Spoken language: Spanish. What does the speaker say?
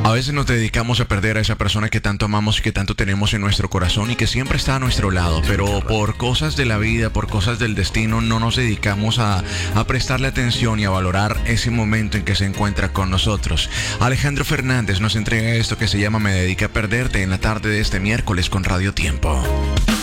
A veces nos dedicamos a perder a esa persona que tanto amamos y que tanto tenemos en nuestro corazón y que siempre está a nuestro lado, pero por cosas de la vida, por cosas del destino, no nos dedicamos a prestarle atención y a valorar ese momento en que se encuentra con nosotros. Alejandro Fernández nos entrega esto que se llama Me dediqué a perderte en la tarde de este miércoles con Radio Tiempo.